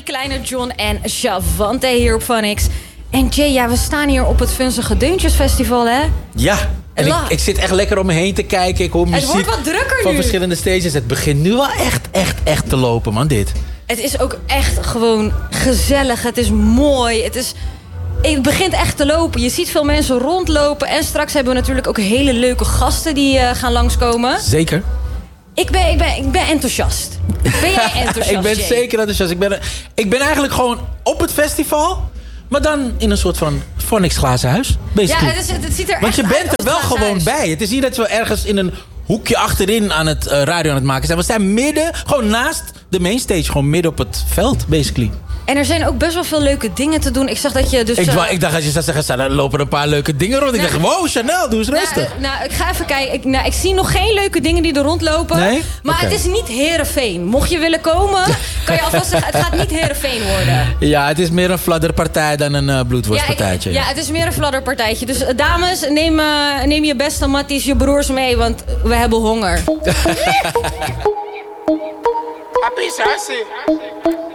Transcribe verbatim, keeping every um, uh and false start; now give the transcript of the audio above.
Harry, Kleine John en Shavante hier op Phonix. En Jay, ja, we staan hier op het Vunzige Deuntjesfestival, hè? Ja, en ik, ik zit echt lekker om me heen te kijken. Ik hoor muziek het wordt wat drukker van nu. verschillende stages. Het begint nu wel echt, echt, echt te lopen, man, dit. Het is ook echt gewoon gezellig. Het is mooi. Het is... Het begint echt te lopen. Je ziet veel mensen rondlopen. En straks hebben we natuurlijk ook hele leuke gasten die uh, gaan langskomen. Zeker. Ik ben, ik ben, ik ben enthousiast. Ben jij enthousiast, Ik ben Jay? zeker enthousiast. Ik ben, ik ben eigenlijk gewoon op het festival... maar dan in een soort van Phonix glazen huis. Basically. Ja, het, is, het ziet er Want echt je uit bent er als wel glazen gewoon huis. bij. Het is niet dat we ergens in een hoekje achterin aan het uh, radio aan het maken zijn. We zijn midden, gewoon naast de mainstage. Gewoon midden op het veld, basically. En er zijn ook best wel veel leuke dingen te doen. Ik zag dat je dus... Ik, uh, wou- ik dacht, als je zou zeggen, er lopen een paar leuke dingen rond. Ik Nou, dacht, wow, Chanel, doe eens rustig. Nou, nou, ik ga even kijken. Ik, nou, ik zie nog geen leuke dingen die er rondlopen. Nee? Maar Oké. het is niet Heerenveen. Mocht je willen komen, kan je alvast zeggen... het gaat niet Heerenveen worden. Ja, het is meer een fladderpartij dan een uh, Ja, bloedworstpartijtje. ik- ja, het is meer een fladderpartitje. Dus uh, dames, neem, uh, neem je beste matties, je broers mee. Want we hebben honger. Papi,